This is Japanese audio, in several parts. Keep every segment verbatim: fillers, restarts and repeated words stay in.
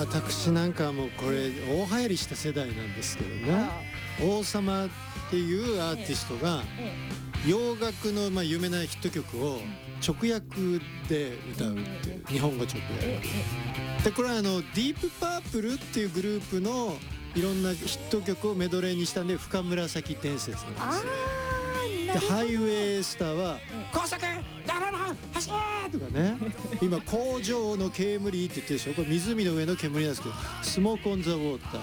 私なんかはもうこれ大流行りした世代なんですけどね、王様っていうアーティストが洋楽のまあ有名なヒット曲を直訳で歌うっていう、日本語直訳で、これはあのディープパープルっていうグループのいろんなヒット曲をメドレーにしたんで深紫伝説なんですよ。でハイウェイスターは高速道路の走れとかね、今工場の煙って言ってるでしょ、これ湖の上の煙なんですけど、スモークオンザウォータ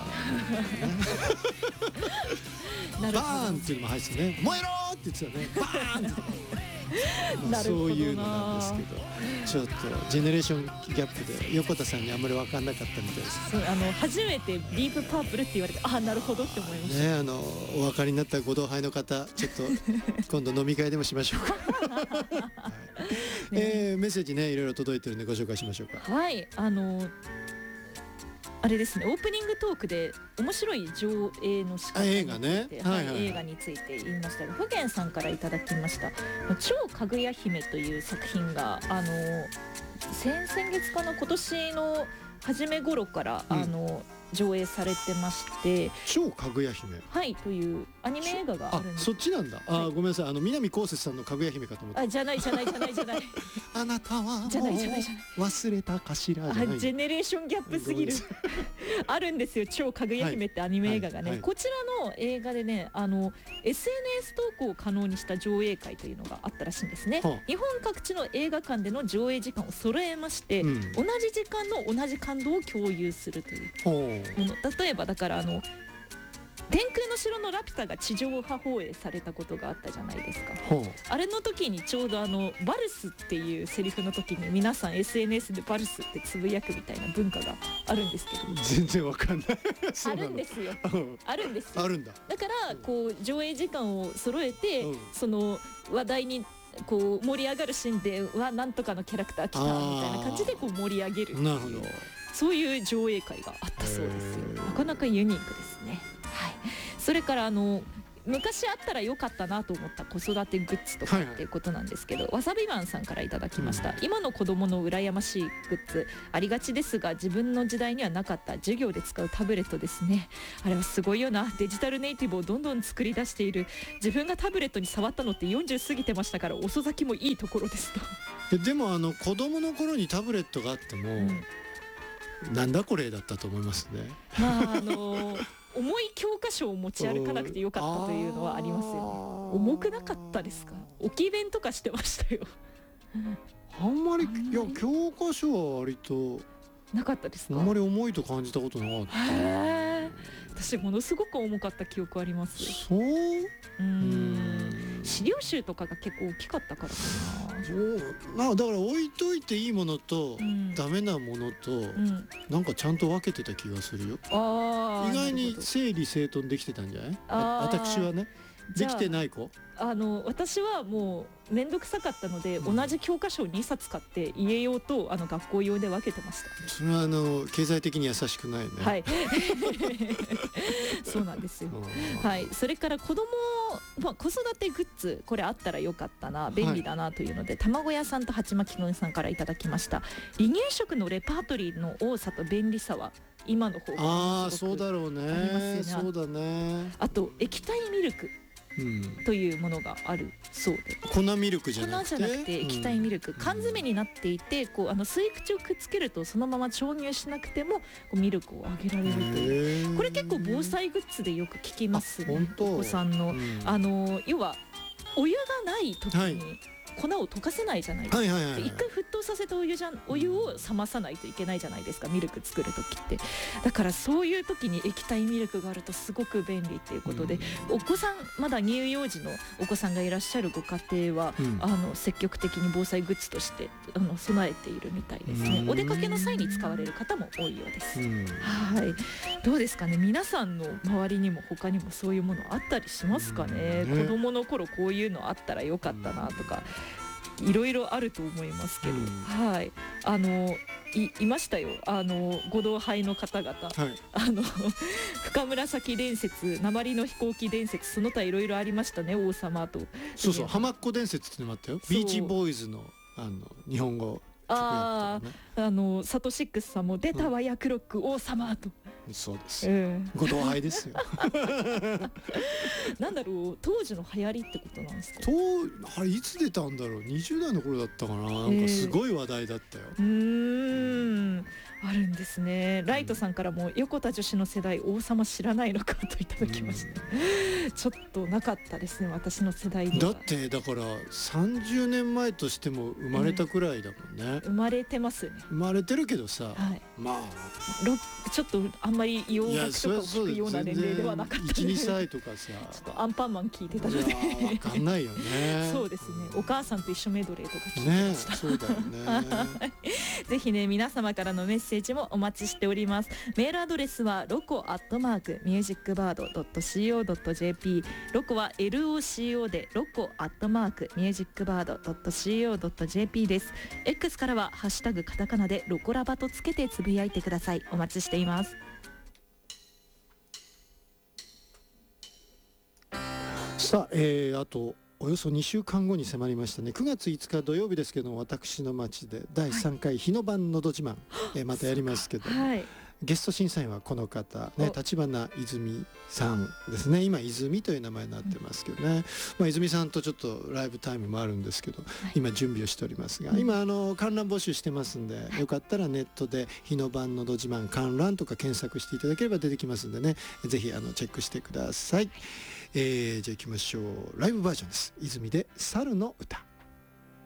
ーバーンっていうのも入っててね、燃えろって言ってたね、バーンってまあそういうのなんですけど、ちょっとジェネレーションギャップで横田さんにあんまり分かんなかったみたいです。 そうあの初めてディープパープルって言われて、ああなるほどって思いましたね。あのお分かりになったご同輩の方、ちょっと今度飲み会でもしましょうか、はいねえー、メッセージねいろいろ届いてるんでご紹介しましょうか。 はい、あのあれですね、オープニングトークで面白い上映の仕方について、 映画ね、 はいはい、映画について言いましたが、フゲンさんからいただきました超かぐや姫という作品があの先々月かな、今年の初め頃から、うん、あの上映されてまして、 超かぐや姫はいというアニメ映画があるんです。 あ、そっちなんだ。あ、はい、ごめんなさい、あの南こうせつさんのかぐや姫かと思った。 あ、じゃないじゃないじゃないじゃないあなたはもう忘れたかしらじゃない。 ジェネレーションギャップすぎるあるんですよ、超かぐや姫ってアニメ映画がね、はいはいはい、こちらの映画でね、あの エスエヌエス 投稿を可能にした上映会というのがあったらしいんですね、はあ、日本各地の映画館での上映時間を揃えまして、うん、同じ時間の同じ感動を共有するというもの、例えばだからあの天空の城のラピュタが地上波放映されたことがあったじゃないですか。あれの時にちょうどあのバルスっていうセリフの時に皆さん エスエヌエス でバルスってつぶやくみたいな文化があるんですけど、 全然わかんないあるんですよあるんですよあるんだ。 だからこう上映時間を揃えて、うん、その話題にこう盛り上がるシーンではなんとかのキャラクター来たみたいな感じでこう盛り上げる。 なるほど。 そういう上映会があったそうですよ。なかなかユニークですね。はい、それからあの昔あったらよかったなと思った子育てグッズとかっていうことなんですけど、はいはい、わさびマンさんからいただきました、うん、今の子どもの羨ましいグッズありがちですが、自分の時代にはなかった授業で使うタブレットですね。あれはすごいよな。デジタルネイティブをどんどん作り出している。自分がタブレットに触ったのってよんじゅう過ぎてましたから、遅咲きもいいところですと。 でもあの子どもの頃にタブレットがあっても、うんなんだこれだったと思いますね。 まああのー、重い教科書を持ち歩かなくてよかったというのはありますよね。重くなかったですか？置き弁とかしてましたよ。 あんまり、いや教科書は割となかったですか？ あんまり重いと感じたことなかった。 へー、私ものすごく重かった記憶あります。 そう？うーん、 資料集とかが結構大きかったからかな。 そうな、だから置いといていいものと、うん、ダメなものと、うん、なんかちゃんと分けてた気がするよ。あ、意外に整理整頓できてたんじゃない？あ、私はね。できてない子？ あの私はもう面倒くさかったので、うん、同じ教科書をにさつ買って家用とあの学校用で分けてました。 それはあの経済的に優しくないね。 はいそうなんですよ、はい、それから子供、まあ、子育てグッズこれあったらよかったな、便利だなというので、はい、卵屋さんと鉢巻きくんさんからいただきました。離乳食のレパートリーの多さと便利さは今の方がすごくありますよね。 ああ、そうだろうね。そうだね。 あと液体ミルクうん、というものがあるそうで、 粉ミルクじゃなくて、 粉じゃなくて液体ミルク、うん、缶詰になっていて、こうあの吸い口をくっつけるとそのまま調乳しなくてもこうミルクをあげられるという、これ結構防災グッズでよく聞きますね。お子さんの、うん、あの要はお湯がない時に、はい、粉を溶かせないじゃないですか。一回沸騰させたお湯じゃお湯を冷まさないといけないじゃないですか、ミルク作る時って。だからそういう時に液体ミルクがあるとすごく便利っていうことで、うん、お子さんまだ乳幼児のお子さんがいらっしゃるご家庭は、うん、あの積極的に防災グッズとしてあの備えているみたいですね。お出かけの際に使われる方も多いようです。はい、どうですかね、皆さんの周りにも他にもそういうものあったりしますかね。ね、子供の頃こういうのあったらよかったなとかいろいろあると思いますけど、うん、はい、あの い, いましたよ、あのご同輩の方々、はい、あの深紫伝説、鉛の飛行機伝説、その他いろいろありましたね。王様とそうそう、浜っ子伝説ってのもあったよ。ビーチボーイズのあの日本語ああ、あのサトシックスさんも出たわヤクロック王様と、 そうです、 えー、 ご同輩ですよなんだろう、当時の流行りってことなんですか。 とあれいつ出たんだろう、にじゅう代の頃だったかな、なんかすごい話題だったよ、 えー、うーん、あるんですね。ライトさんからも横田女子の世代王様知らないのかといただきました、うん、ちょっとなかったですね、私の世代には。 だってだからさんじゅうねんまえとしても生まれたくらいだもんね、 えー、生まれてますよね。 生まれてるけどさ、 はい、 まあちょっとあんまり洋楽とかを聞くような年齢ではなかったいち、にさいとかさちょっとアンパンマン聞いてたので分かんないよねそうですね、お母さんと一緒メドレーとか聞いてました、 ね、そうだよねぜひね、皆様からのメッセージもお待ちしております。メールアドレスはロコアットマークミュージックバードドットシーオードットジェーピー、 ロコは エルオーシーオー でロコアットマークミュージックバードドットシーオードットジェーピー です。 X からはハッシュタグカタカナでロコラバとつけてつぶやいてください。お待ちしています。 さあ、えー、あとおよそにしゅうかんごに迫りましたね。くがついつか土曜日ですけども、私の町でだいさんかい日の晩のど自慢、えー、またやりますけど、はい、ゲスト審査員はこの方ね、立花泉さんですね。今泉という名前になってますけどね、まあ、泉さんとちょっとライブタイムもあるんですけど、今準備をしておりますが、今あの観覧募集してますんで、よかったらネットで日の晩のど自慢観覧とか検索していただければ出てきますんでね、ぜひあのチェックしてください。えー、じゃあ行きましょう。ライブバージョンです。泉で猿の歌。